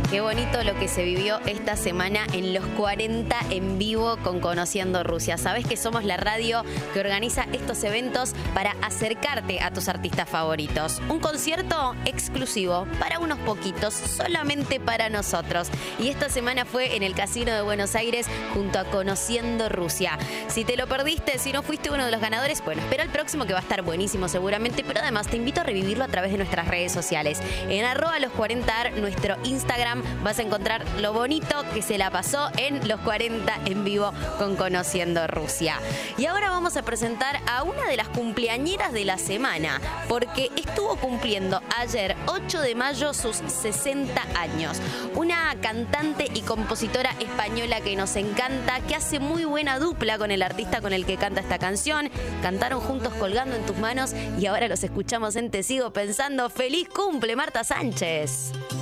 Qué bonito lo que se vivió esta semana en los 40 en vivo con Conociendo Rusia. Sabés que somos la radio que organiza estos eventos para acercarte a tus artistas favoritos. Un concierto exclusivo para unos poquitos, solamente para nosotros. Y esta semana fue en el Casino de Buenos Aires junto a Conociendo Rusia. Si te lo perdiste, si no fuiste uno de los ganadores, bueno, espera el próximo que va a estar buenísimo seguramente, pero además te invito a revivirlo a través de nuestras redes sociales. En @los40ar, nuestro Instagram, vas a encontrar lo bonito que se la pasó en los 40 en vivo con Conociendo Rusia. Y ahora vamos a presentar a una de las cumpleañeras de la semana, porque estuvo cumpliendo ayer, 8 de mayo, sus 60 años. Una cantante y compositora española que nos encanta, que hace muy buena dupla con el artista con el que canta esta canción. Cantaron juntos Colgando en tus manos y ahora los escuchamos en Te sigo pensando. ¡Feliz cumple, Marta Sánchez!